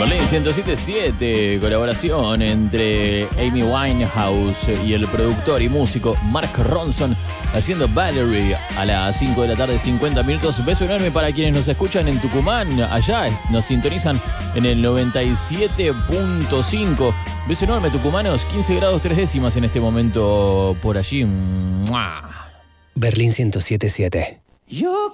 Berlín 107.7, colaboración entre Amy Winehouse y el productor y músico Mark Ronson haciendo Valerie a las 5 de la tarde, 50 minutos. Beso enorme para quienes nos escuchan en Tucumán, allá nos sintonizan en el 97.5. Beso enorme, tucumanos, 15 grados 3 décimas en este momento por allí. Berlín 107.7. Yo